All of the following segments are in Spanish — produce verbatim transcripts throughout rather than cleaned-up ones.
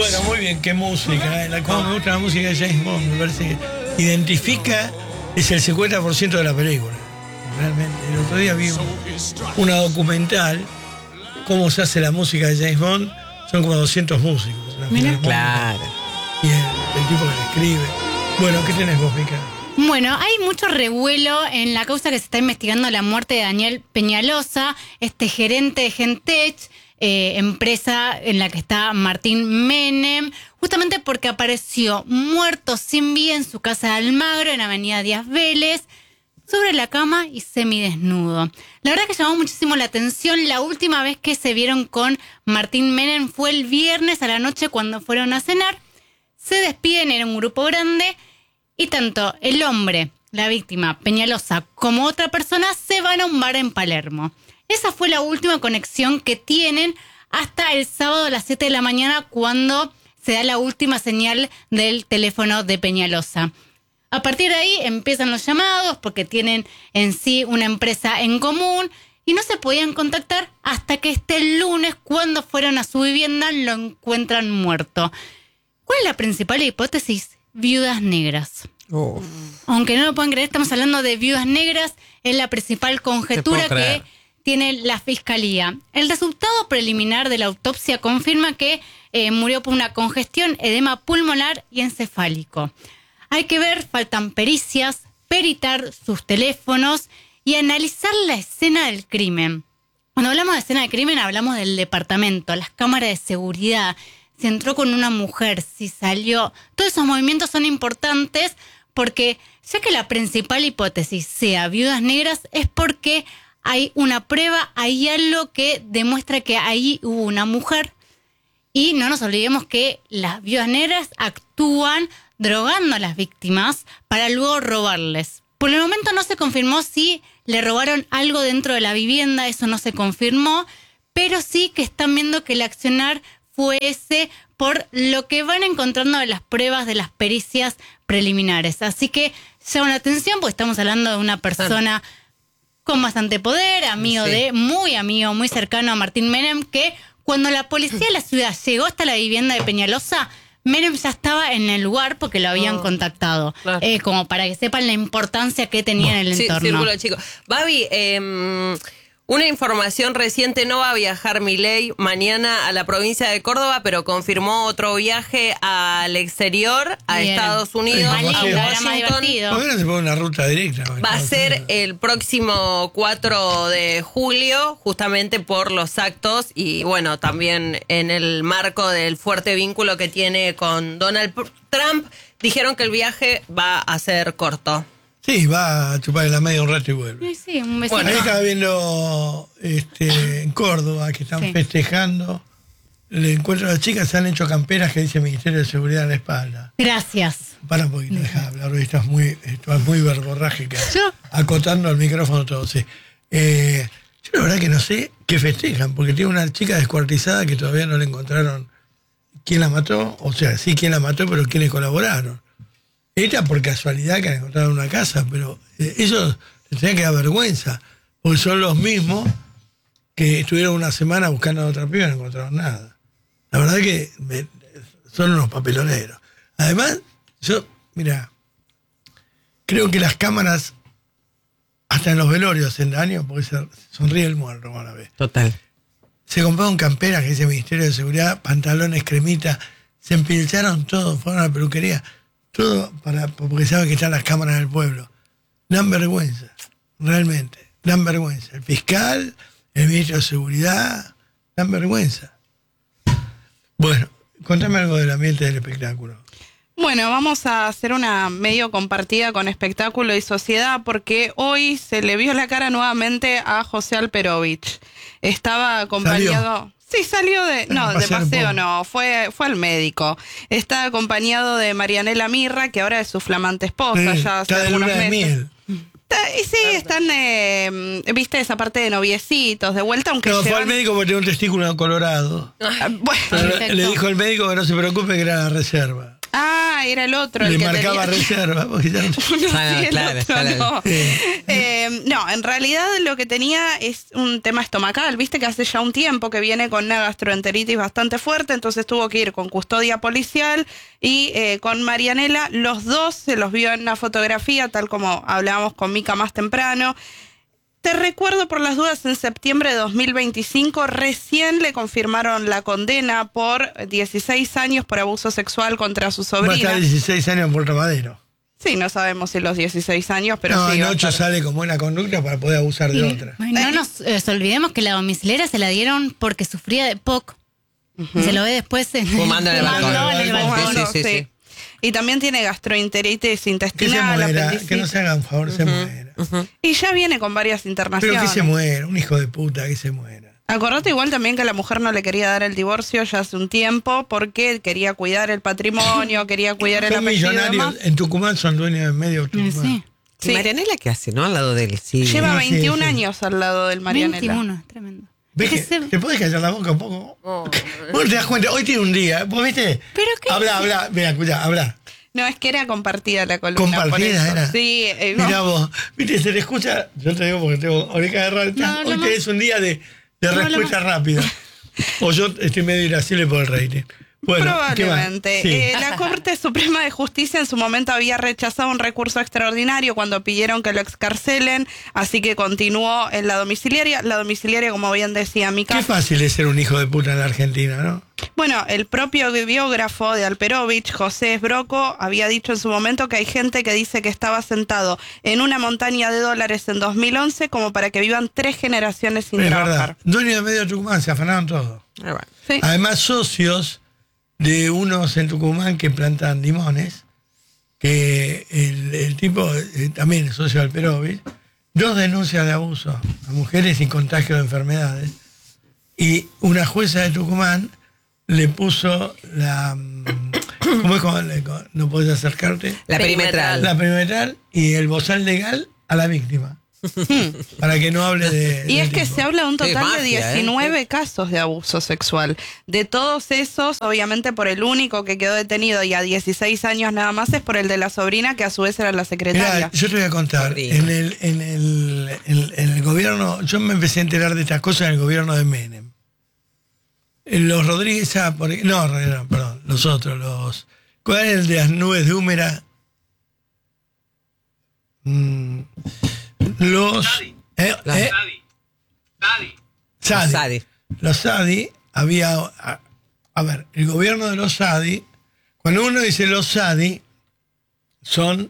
Bueno, muy bien, qué música. ¿eh? Cómo me gusta la música de James Bond. Me parece que identifica, es el cincuenta por ciento de la película. Realmente. El otro día vi una documental, cómo se hace la música de James Bond. Son como doscientos músicos. Mira, claro. Y el, el tipo que le escribe. Bueno, ¿qué tenés vos, Mica? Bueno, hay mucho revuelo en la causa que se está investigando la muerte de Daniel Peñalosa, este gerente de Gentech, eh, empresa en la que está Martín Menem, justamente porque apareció muerto sin vida en su casa de Almagro, en Avenida Díaz Vélez, sobre la cama y semidesnudo. La verdad que llamó muchísimo la atención. La última vez que se vieron con Martín Menem fue el viernes a la noche cuando fueron a cenar. Se despiden, era un grupo grande, y tanto el hombre, la víctima, Peñalosa, como otra persona se van a un bar en Palermo. Esa fue la última conexión que tienen hasta el sábado a las siete de la mañana, cuando se da la última señal del teléfono de Peñalosa. A partir de ahí empiezan los llamados porque tienen en sí una empresa en común y no se podían contactar hasta que este lunes, cuando fueron a su vivienda, lo encuentran muerto. ¿Cuál es la principal hipótesis? Viudas negras. Oh. Aunque no lo puedan creer, estamos hablando de viudas negras, es la principal conjetura que tiene la fiscalía. El resultado preliminar de la autopsia confirma que eh, murió por una congestión, edema pulmonar y encefálico. Hay que ver, faltan pericias, peritar sus teléfonos y analizar la escena del crimen. Cuando hablamos de escena del crimen, hablamos del departamento, las cámaras de seguridad, si entró con una mujer, si salió. Todos esos movimientos son importantes porque, ya que la principal hipótesis sea viudas negras, es porque hay una prueba, hay algo que demuestra que ahí hubo una mujer. Y no nos olvidemos que las viudas negras actúan drogando a las víctimas para luego robarles. Por el momento no se confirmó si le robaron algo dentro de la vivienda, eso no se confirmó, pero sí que están viendo que el accionar fue ese por lo que van encontrando de las pruebas de las pericias preliminares. Así que llama la atención porque estamos hablando de una persona con bastante poder, amigo sí. de, muy amigo, muy cercano a Martín Menem, que cuando la policía de la ciudad llegó hasta la vivienda de Peñalosa, Menem ya estaba en el lugar porque lo habían oh, contactado. Claro. Eh, como para que sepan la importancia que tenía no. en el sí, entorno. Círculo chico. Babi, eh, una información reciente, no va a viajar Milei mañana a la provincia de Córdoba, pero confirmó otro viaje al exterior, a Bien. Estados Unidos, Ay, a Washington. ¿Por qué no se pone una ruta directa? Va a ser el próximo cuatro de julio, justamente por los actos y, bueno, también en el marco del fuerte vínculo que tiene con Donald Trump. Dijeron que el viaje va a ser corto. Sí, va a chupar la media un rato y vuelve. Sí, sí, un besito. Bueno, ahí estaba viendo este, en Córdoba que están sí. festejando el encuentro de las chicas. Se han hecho camperas que dice Ministerio de Seguridad en la espalda. Gracias. Para un poquito, deja de hablar, hoy estás muy, estás muy verborrágica. ¿Yo? Acotando al micrófono todo, sí. Eh, yo la verdad que no sé qué festejan, porque tiene una chica descuartizada que todavía no le encontraron quién la mató. O sea, sí quién la mató, pero quiénes colaboraron. Esta por casualidad que han encontrado en una casa, pero eh, ellos les tenían que dar vergüenza, porque son los mismos que estuvieron una semana buscando a otra piba y no encontraron nada. La verdad que me, son unos papeloneros. Además, yo, mira, creo que las cámaras, hasta en los velorios hacen daño, porque se sonríe el muerto una vez. Total. Se compraron camperas que dice Ministerio de Seguridad, pantalones, cremita, se empilcharon todo, fueron a la peluquería. Todo para, porque saben que están las cámaras del pueblo. Dan vergüenza, realmente. Dan vergüenza. El fiscal, el ministro de Seguridad, dan vergüenza. Bueno, contame algo del ambiente del espectáculo. Bueno, vamos a hacer una medio compartida con espectáculo y sociedad porque hoy se le vio la cara nuevamente a José Alperovich. Estaba acompañado... ¿Salió? Sí, salió de... No, de paseo no, fue fue al médico. Está acompañado de Marianela Mirra, que ahora es su flamante esposa, sí, ya hace está algunos de meses. Miel. Está, y sí, están, eh, viste, esa parte de noviecitos, de vuelta, aunque No, llevan... fue al médico porque tiene un testículo colorado. Ah, bueno, Pero le dijo al médico que no se preocupe, que era la reserva. Ah, Ah, era el otro. Le el que marcaba tenía... reserva. Porque ya no... Uno sí, Ah, el claro, otro claro. no. Eh, no, en realidad lo que tenía es un tema estomacal. Viste que hace ya un tiempo que viene con una gastroenteritis bastante fuerte, entonces tuvo que ir con custodia policial y eh, con Marianela. Los dos se los vio en una fotografía, tal como hablábamos con Mica más temprano. Te recuerdo por las dudas, en septiembre de dos mil veinticinco recién le confirmaron la condena por dieciséis años por abuso sexual contra su Va a estar sobrina. dieciséis años en Puerto Madero. Sí, no sabemos si los dieciséis años, pero no, sí. en va a ocho estar. sale como una conducta para poder abusar de Y otra. no nos eh, olvidemos que la domiciliaria se la dieron porque sufría de P O C. Y se lo ve después en, Fumando en el balcón. en el balcón. Fumando, Sí, sí, sí, sí. Y también tiene gastroenteritis Que se intestinal, muera, apendicitis. que no se hagan favor, se muera. Y ya viene con varias Pero internaciones. que se muera, un hijo de puta que se muera. Acordate igual también que la mujer no le quería dar el divorcio ya hace un tiempo porque quería cuidar el patrimonio, quería cuidar el Son apellido y demás. millonarios, en Tucumán son dueños de medio Sí, Tucumán. sí. Sí. ¿Y Marianela qué hace, no? Al lado de él, sí. Lleva Sí, sí, veintiún sí. años al lado del Marianela. veintiuno, es tremendo. ¿Ves Es que que se- ¿Te podés callar la boca un poco? Oh. Vos te das cuenta, hoy tiene un día, ¿vos viste? ¿Pero qué? Habla, habla, mira, escucha, habla. No, es que era compartida la columna. por Compartida eso. era. Sí, eh, no. Mira vos, viste, se le escucha, yo te digo porque tengo oreja de radio, No, hoy no, tenés un día de, de No, respuesta no. rápida. O yo estoy medio irascible por el rating. Bueno, ¿qué más? Probablemente. Sí. Eh, la Corte Suprema de Justicia en su momento había rechazado un recurso extraordinario cuando pidieron que lo excarcelen, así que continuó en la domiciliaria. La domiciliaria, como bien decía Mica. Qué fácil es ser un hijo de puta en la Argentina, ¿no? Bueno, el propio biógrafo de Alperovich, José Esbroco, había dicho en su momento que hay gente que dice que estaba sentado en una montaña de dólares en dos mil once como para que vivan tres generaciones sin Es trabajar. verdad. Dueño de medio Tucumán, se afanaron todo. Ah, bueno. Sí. Además, socios de unos en Tucumán que plantan limones, que el, el tipo eh, también es socio del Alperovich, dos denuncias de abuso a mujeres sin contagio de enfermedades, y una jueza de Tucumán le puso la... mm, ¿Cómo es cuando le- no podés acercarte? La Perimetral. perimetral. La perimetral y el bozal legal a la víctima. Para que no hable de... Y de es que tipo. se habla de un Qué total de magia, ¿eh? diecinueve casos de abuso sexual. De todos esos, obviamente por el único que quedó detenido y a dieciséis años nada más es por el de la sobrina, que a su vez era la secretaria. Mirá, yo te voy a contar, Sobrina. en el, en, el, en, en el gobierno, yo me empecé a enterar de estas cosas en el gobierno de Menem. En Los Rodríguez, ah, por- no, no, perdón, los otros, los... ¿Cuál es el de las nubes de húmera? Mm, los... eh, La- eh, Sadi. Sadi. Los Sadi, había... A, a ver, el gobierno de los Sadi, cuando uno dice los Sadi, son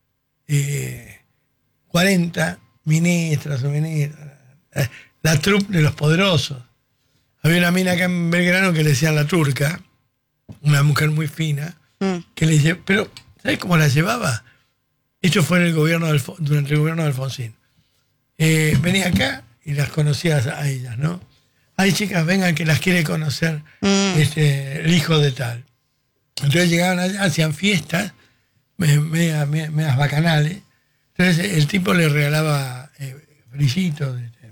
eh, cuarenta ministras o ministras, eh, la trupe de los poderosos. Había una mina acá en Belgrano que le decían la turca, una mujer muy fina, Mm. que le dice, pero ¿sabes cómo la llevaba? Esto fue en el gobierno del, durante el gobierno de Alfonsín. Eh, venía acá y las conocía a ellas, ¿no? Ay, chicas, vengan que las quiere conocer Mm. este, el hijo de tal. Entonces llegaban allá, hacían fiestas, me- media- me- medias bacanales. Entonces el tipo le regalaba eh, brillitos, este,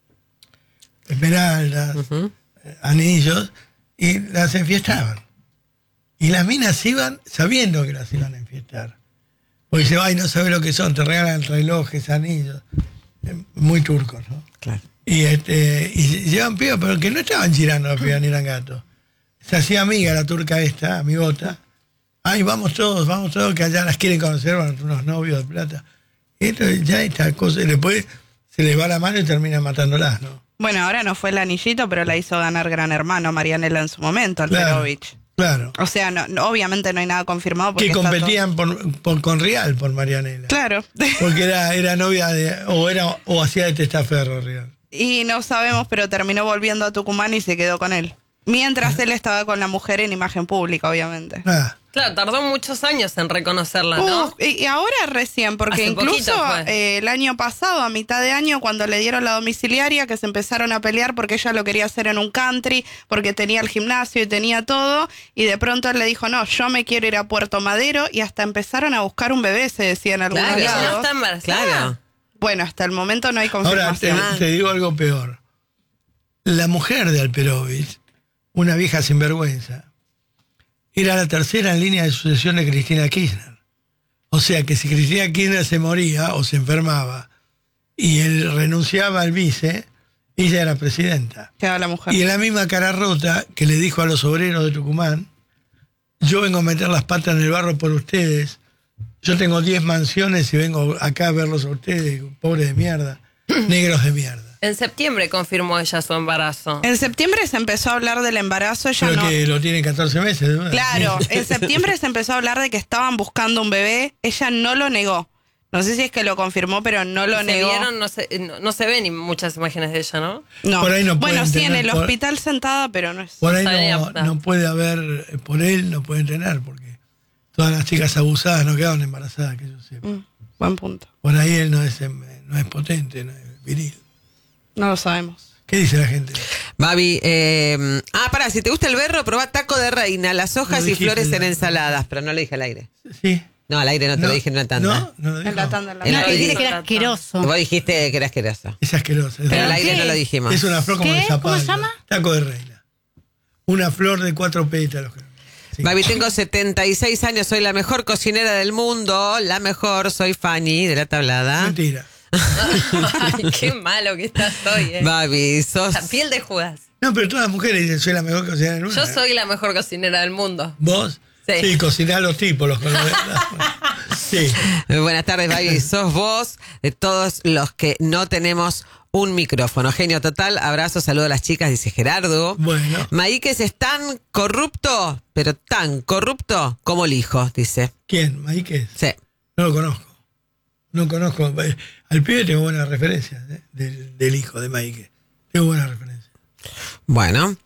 esmeraldas, Ujú. eh, anillos, y las enfiestaban. Y las minas iban sabiendo que las iban a enfiestar. Porque dice, ay, no sabes lo que son, te regalan relojes, anillos. Eh, Muy turcos, ¿no? Claro. Y, este, y llevan pibas, pero que no estaban girando las pibas ni eran gatos. Se hacía amiga la turca esta, amigota. Ay, vamos todos, vamos todos, que allá las quieren conocer, van unos novios de plata. Y esto ya esta cosa, y después se les va la mano y termina matándolas, ¿no? Bueno, ahora no fue el anillito, pero la hizo ganar Gran Hermano Marianela en su momento, Alperovich. Claro. O sea, no, no- obviamente no hay nada confirmado. Porque Que está todo- competían por, por- con Real por Marianela. Claro. Porque era, era novia de, o era, o hacía de testaferro Real. Y no sabemos, pero terminó volviendo a Tucumán y se quedó con él. Mientras él estaba con la mujer en imagen pública, obviamente. Nada. Claro, tardó muchos años en reconocerla, ¿no? Uh, y, y ahora recién, porque Hace incluso poquito fue. eh, el año pasado, a mitad de año, cuando le dieron la domiciliaria, que se empezaron a pelear porque ella lo quería hacer en un country, porque tenía el gimnasio y tenía todo, y de pronto él le dijo, no, yo me quiero ir a Puerto Madero, y hasta empezaron a buscar un bebé, se decía en algunos Claro. Ella no lados. está embarazada. Claro. Bueno, hasta el momento no hay Ahora, te, confirmación. te digo algo peor. La mujer de Alperovich, una vieja sinvergüenza, era la tercera en línea de sucesión de Cristina Kirchner. O sea que si Cristina Kirchner se moría o se enfermaba y él renunciaba al vice, ella era presidenta. Queda la mujer. Y en la misma cara rota que le dijo a los obreros de Tucumán, yo vengo a meter las patas en el barro por ustedes, yo tengo diez mansiones y vengo acá a verlos a ustedes, pobres de mierda, negros de mierda. En septiembre confirmó ella su embarazo. En septiembre se empezó a hablar del embarazo. Ella Pero no. que lo tiene catorce meses. ¿No? Claro, en septiembre se empezó a hablar de que estaban buscando un bebé. Ella no lo negó. No sé si es que lo confirmó, pero no lo se negó. Vieron, no, se, no, no se ven ni muchas imágenes de ella, ¿no? No. Por ahí no bueno, pueden sí, en tener el por- hospital sentada, pero no es. Por ahí Sabía, no, claro. no puede haber, por él no pueden tener, porque todas las chicas abusadas no quedaron embarazadas, que yo sepa. Mm, buen punto. Por ahí él no es, em, no es potente, no es viril. No lo sabemos. ¿Qué dice la gente? Babi, eh, ah, pará, si te gusta el berro, probá taco de reina, las hojas Lo y dijiste flores ya. en ensaladas, pero no lo dije al aire. Sí. No, al aire no te lo dije en una tanda. No, no lo dijo. En la tanda. En la En No, la- que y- dice que era asqueroso. Vos dijiste que era asqueroso. Es asqueroso. Es, Pero al ¿Pero aire qué no lo es? dijimos. es una flor como ¿Qué? de zapallo. ¿Cómo se llama? Taco de reina. Una flor de cuatro pétalos. Sí. Babi, tengo setenta y seis años, soy la mejor cocinera del mundo, la mejor, soy Fanny de la tablada. Mentira. Ay, qué malo que estás hoy, eh. Babi, sos... La piel de Judas. No, pero todas las mujeres dicen, soy la mejor cocinera del mundo. Yo soy la mejor cocinera del mundo. ¿Vos? Sí. Sí, cocinás los tipos, los colores. Sí. Muy buenas tardes, Babi, sos vos de todos los que no tenemos un micrófono. Genio total, abrazo, saludo a las chicas, dice Gerardo. Bueno. Maíquez es tan corrupto, pero tan corrupto como el hijo, dice. ¿Quién? ¿Maíquez? Sí. No lo conozco. No conozco. Al pibe tengo buenas referencias ¿eh? del, del hijo de Maíquez. Tengo buenas referencias. Bueno,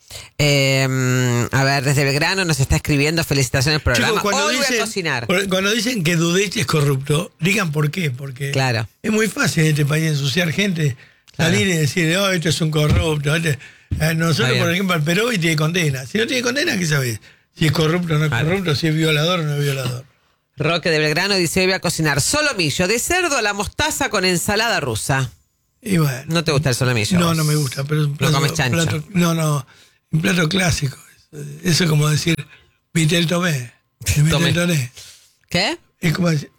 eh, a ver, desde Belgrano nos está escribiendo, felicitaciones por el programa. Chicos, cuando Hoy voy dicen, a cocinar. por- cuando dicen que Dudech es corrupto, digan por qué. Porque Claro. es muy fácil en este país ensuciar gente, Claro. salir y decir, oh, esto es un corrupto. este- eh, Nosotros, Está por bien. ejemplo, al Perovi tiene condena. Si no tiene condena, ¿qué sabés? Si es corrupto o no es Claro. corrupto, si es violador o no es violador. Roque de Belgrano dice, hoy voy a cocinar solomillo de cerdo a la mostaza con ensalada rusa. Y bueno. ¿No te gusta el solomillo? No, vos? no me gusta, pero es un plato, comes chancho. plato- no, no, un plato clásico. Eso es como decir Vitel Tomé. Vitel Tomé. Tomé. ¿Qué? Es como decir,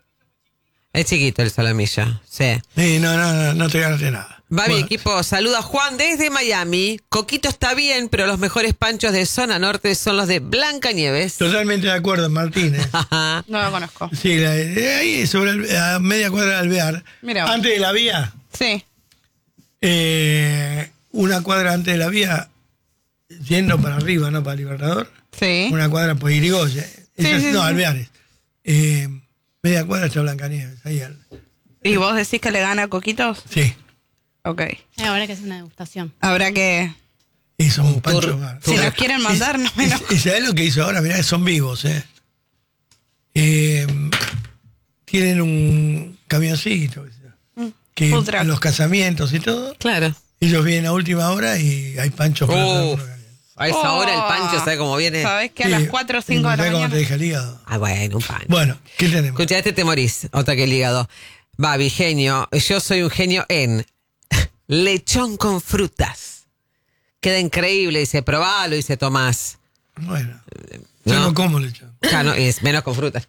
Es chiquito el solomillo, sí. eh, no, no, no, no te ganaste nada. Babi, Bueno, equipo, saluda a Juan desde Miami. Coquito está bien, pero los mejores panchos de zona norte son los de Blanca Nieves. Totalmente de acuerdo, Martínez. No lo conozco. Sí, la- eh, ahí sobre el- a media cuadra de Alvear. Mira. Antes de la vía, Sí. eh, una cuadra antes de la vía, yendo para arriba, no para Libertador. Sí. Una cuadra por Irigoyen. Esa- sí, no, sí. Alveares. Eh, media cuadra está Blancanieves. Ahí al- ¿Y vos decís que le gana a Coquitos? sí. Ok. Eh, Habrá que hacer una degustación. Habrá que. Y somos Pancho. Bar. Si nos quieren mandar, no me Y, enojo. y ¿sabés lo que hizo ahora? Mirá, son vivos, ¿eh? Eh, tienen un camioncito. qué sé yo, Que food truck. en los casamientos y todo, Claro. ellos vienen a última hora y hay panchos para todo el Uh, mundo. a esa hora el pancho, ¿sabe cómo viene? ¿Sabés que a Sí, las cuatro o cinco de la ¿sabés cómo te mañana? deja el hígado? Ah, bueno, un pancho. Bueno, ¿qué tenemos? Escucha, este te morís, otra que el hígado. Babi, genio, yo soy un genio en lechón con frutas. Queda increíble, dice, probalo, dice Tomás. Bueno, yo No. no como lechón. Ya no, es menos con frutas.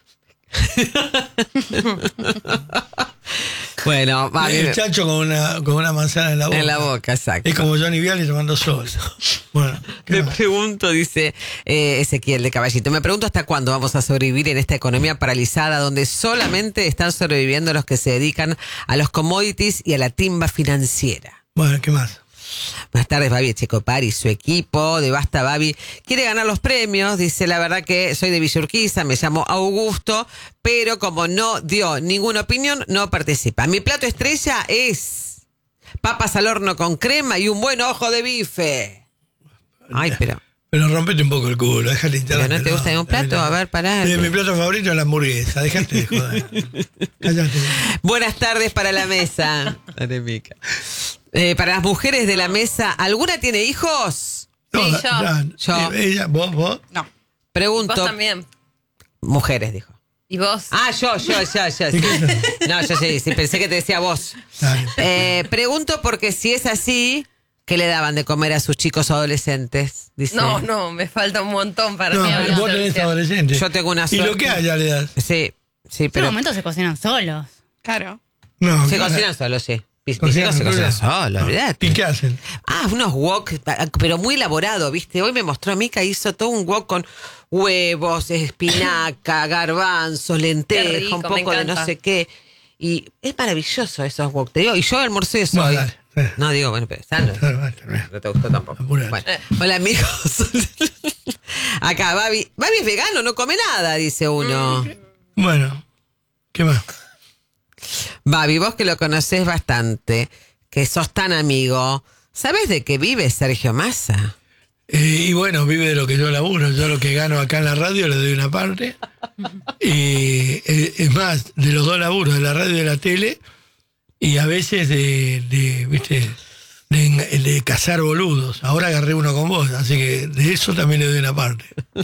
Bueno, Babi, El chacho con una, con una manzana en la boca. en la boca, exacto. Es como Johnny Viale tomando sol. Bueno, ¿qué Me más? pregunto, dice eh, Ezequiel de Caballito, me pregunto hasta cuándo vamos a sobrevivir en esta economía paralizada donde solamente están sobreviviendo los que se dedican a los commodities y a la timba financiera. Bueno, ¿qué más? Buenas tardes, Babi Echecopar y su equipo de Basta Babi. Quiere ganar los premios, dice, la verdad que soy de Villa Urquiza, me llamo Augusto, pero como no dio ninguna opinión, no participa. Mi plato estrella es papas al horno con crema y un buen ojo de bife. Ay, pero... Pero rompete un poco el culo, déjate ¿Pero instalar. no te gusta ningún plato? A ver, pará. Eh, mi plato favorito es la hamburguesa, déjate de joder. Cállate. Buenas tardes para la mesa. Eh, para las mujeres de la mesa, ¿alguna tiene hijos? No, Sí, da- yo. da- Yo. eh, Ella, vos, vos. No. Vos Pregunto. también. Mujeres, dijo. ¿Y vos? Ah, yo, yo, yo, yo. sí. No, yo sí, sí, pensé que te decía vos. Dale. Eh, pregunto porque si es así, ¿Qué le daban de comer a sus chicos adolescentes? Dice. No, no, me falta un montón para No, mi vos tenés adolescentes. Yo tengo una Y suerte. lo que haya le das. Sí, sí, En un pero momento se cocinan solos. Claro. No, se claro. cocinan solos, sí. Mis Cocinan hijos se cocinan solos. solos, olvidate. ¿Y qué hacen? Ah, unos wok, pero muy elaborado, ¿viste? Hoy me mostró Mica, hizo todo un wok con huevos, espinaca, garbanzos, lentejas, rico, un me poco de no encanta. sé qué. Y es maravilloso esos wok, te digo. Y yo almorcé eso Bueno, hoy. dale, dale. No, digo, bueno, pero sano. Dale, dale, dale. No te gustó tampoco. Apurate. Bueno, hola, amigos. Acá, Babi. Babi es vegano, no come nada, dice uno. Bueno, ¿qué más? Babi, vos que lo conocés bastante, que sos tan amigo, ¿sabés de qué vive Sergio Massa? Eh, y bueno, vive de lo que yo laburo. Yo lo que gano acá en la radio le doy una parte. Y eh, es más, de los dos laburos, de la radio y de la tele, y a veces de, de viste, de, de cazar boludos. Ahora agarré uno con vos, así que de eso también le doy una parte.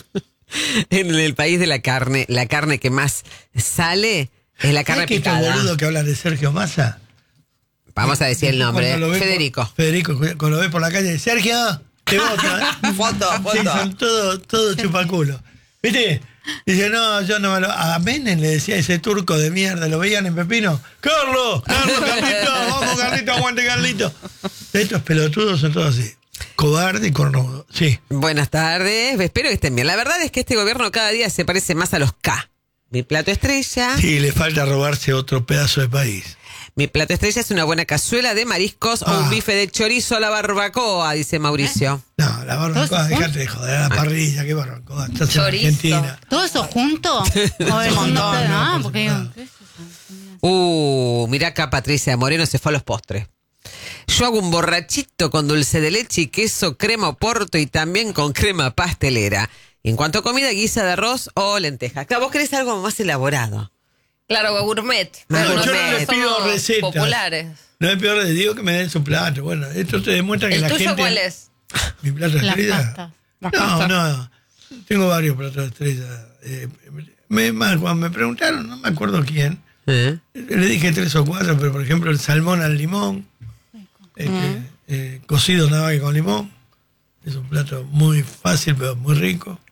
En el país de la carne, la carne que más sale es la carne ¿Sabés que estos picada. boludos que hablan de Sergio Massa? Vamos a decir el nombre, Cuando lo ves por- Federico. Federico, cuando lo ves por la calle, Sergio, te vota. ¿eh? Foto, Sí, foto. son todo, todo chupaculo. ¿Viste? Dice, no, yo no me lo... A Menem le decía ese turco de mierda, ¿lo veían en Pepino? ¡Carlos! ¡Carlos, Carlito! ¡Vamos, Carlito, aguante, Carlito! Estos pelotudos son todos así. Cobarde y cornudo. Sí. Buenas tardes, espero que estén bien. La verdad es que este gobierno cada día se parece más a los K. Mi plato estrella. Sí, le falta robarse otro pedazo de país. Mi plato estrella es una buena cazuela de mariscos o Ah. un bife de chorizo a la barbacoa, dice Mauricio. No, la barbacoa, ¿Todos dejate de joder, la parrilla, qué barbacoa. Estás en Chorizo. Argentina. ¿Todo eso junto? O el Un montón, no, no, ah, por porque separado. ¿qué es eso? Uh, mirá acá Patricia Moreno se fue a los postres. Yo hago un borrachito con dulce de leche y queso, crema oporto y también con crema pastelera. Y en cuanto a comida, guisa de arroz o lentejas. Claro, vos querés algo más elaborado. Claro, gourmet. No, Pero yo no nosotros les pido somos recetas. populares. No es peor, les digo que me den su plato. Bueno, esto te demuestra que ¿El la tuyo gente... cuál es? Mi plato Las estrella. pastas. Las No, pastas. no. Tengo varios platos estrella. Eh, me, más, cuando me preguntaron, no me acuerdo quién, ¿Eh? le dije tres o cuatro, pero por ejemplo el salmón al limón, eh, que, eh, cocido nada más que con limón. Es un plato muy fácil, pero muy rico.